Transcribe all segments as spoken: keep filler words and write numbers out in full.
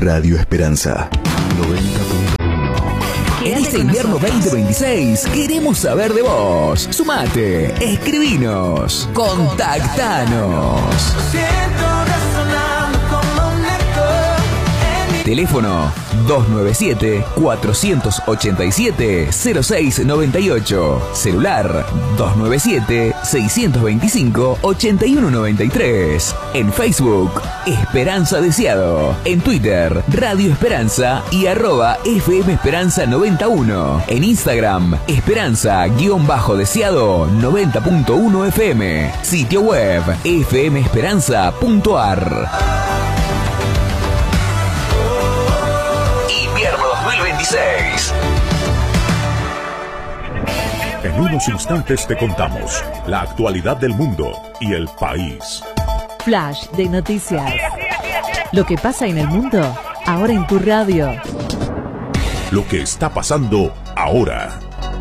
Radio Esperanza noventa punto uno. En este invierno veinte veintiséis queremos saber de vos. Sumate, escribinos, contactanos. Teléfono dos nueve siete, cuatro ocho siete, cero seis nueve ocho. Celular dos nueve siete, seis dos cinco, ocho uno nueve tres. En Facebook, Esperanza Deseado. En Twitter, Radio Esperanza y arroba F M Esperanza noventa y uno. En Instagram, Esperanza-Deseado noventa punto uno F M. Sitio web, f m esperanza punto a r. En unos instantes te contamos la actualidad del mundo y el país. Flash de noticias. Lo que pasa en el mundo, ahora en tu radio. Lo que está pasando ahora.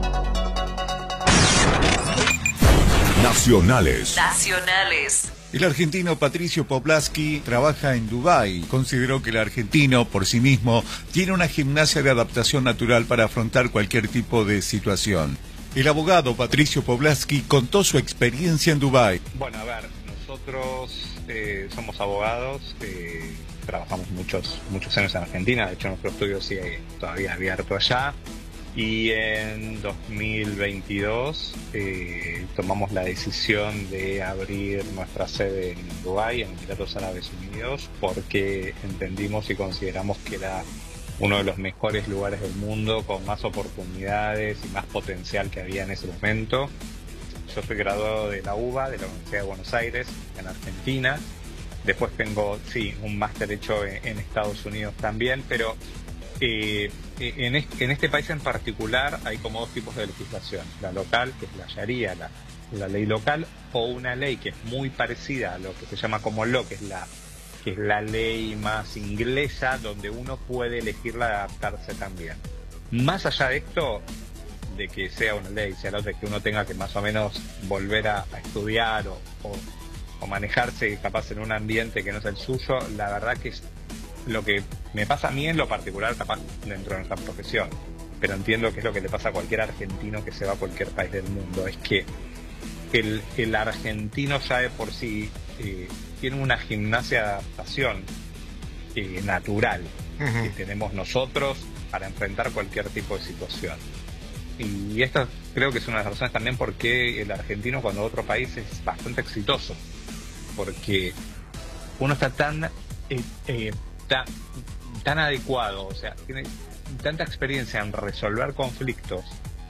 Nacionales. Nacionales. El argentino Patricio Poplasky trabaja en Dubái. Consideró que el argentino, por sí mismo, tiene una gimnasia de adaptación natural para afrontar cualquier tipo de situación. El abogado Patricio Poplasky contó su experiencia en Dubái. Bueno, a ver, nosotros eh, somos abogados, eh, trabajamos muchos, muchos años en Argentina, de hecho nuestro estudio sigue todavía abierto allá. Y en dos mil veintidós eh, tomamos la decisión de abrir nuestra sede en Dubái, en Emiratos Árabes Unidos, porque entendimos y consideramos que era uno de los mejores lugares del mundo, con más oportunidades y más potencial que había en ese momento. Yo soy graduado de la U B A, de la Universidad de Buenos Aires, en Argentina. Después tengo, sí, un máster hecho en, en Estados Unidos también, pero... Eh, en, este, en este país en particular hay como dos tipos de legislación, la local, que es la Sharia, la, la ley local, o una ley que es muy parecida a lo que se llama como law, que es la, que es la ley más inglesa, donde uno puede elegirla de adaptarse también. Más allá de esto, de que sea una ley, sea la otra, que uno tenga que más o menos volver a, a estudiar o, o, o manejarse capaz en un ambiente que no es el suyo, la verdad que es lo que me pasa a mí en lo particular, capaz dentro de nuestra profesión, pero entiendo que es lo que le pasa a cualquier argentino que se va a cualquier país del mundo, es que el, el argentino ya de por sí eh, tiene una gimnasia de adaptación eh, natural uh-huh. que tenemos nosotros para enfrentar cualquier tipo de situación. Y esto creo que es una de las razones también por qué el argentino cuando va a otro país es bastante exitoso, porque uno está tan... Eh, eh, Tan, tan adecuado, o sea, tiene tanta experiencia en resolver conflictos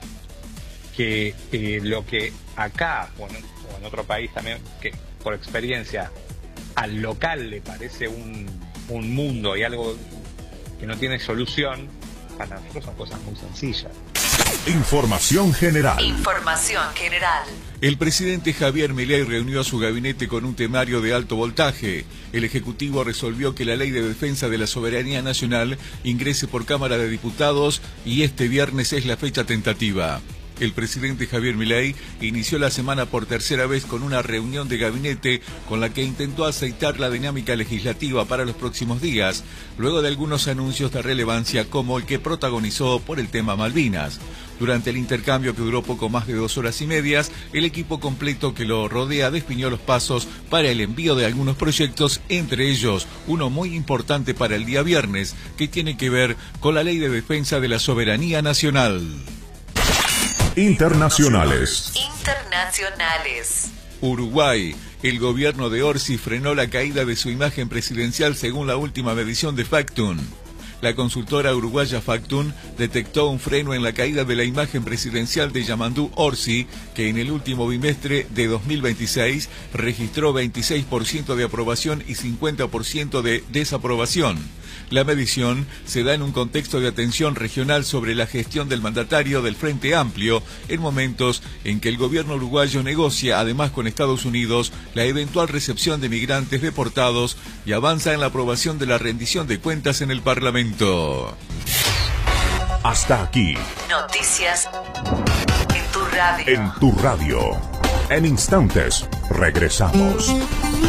que eh, lo que acá o en, o en otro país también, que por experiencia al local le parece un, un mundo y algo que no tiene solución, para nosotros son cosas muy sencillas. Información general. Información general. El presidente Javier Milei reunió a su gabinete con un temario de alto voltaje. El Ejecutivo resolvió que la Ley de Defensa de la Soberanía Nacional ingrese por Cámara de Diputados y este viernes es la fecha tentativa. El presidente Javier Milei inició la semana por tercera vez con una reunión de gabinete con la que intentó aceitar la dinámica legislativa para los próximos días, luego de algunos anuncios de relevancia como el que protagonizó por el tema Malvinas. Durante el intercambio, que duró poco más de dos horas y medias, el equipo completo que lo rodea definió los pasos para el envío de algunos proyectos, entre ellos uno muy importante para el día viernes, que tiene que ver con la Ley de Defensa de la Soberanía Nacional. Internacionales. Internacionales. Uruguay. El gobierno de Orsi frenó la caída de su imagen presidencial según la última medición de Factun. La consultora uruguaya Factun detectó un freno en la caída de la imagen presidencial de Yamandú Orsi, que en el último bimestre de dos mil veintiséis registró veintiséis por ciento de aprobación y cincuenta por ciento de desaprobación. La medición se da en un contexto de atención regional sobre la gestión del mandatario del Frente Amplio, en momentos en que el gobierno uruguayo negocia, además con Estados Unidos, la eventual recepción de migrantes deportados y avanza en la aprobación de la rendición de cuentas en el Parlamento. Hasta aquí. Noticias en tu radio. En tu radio. En instantes, regresamos.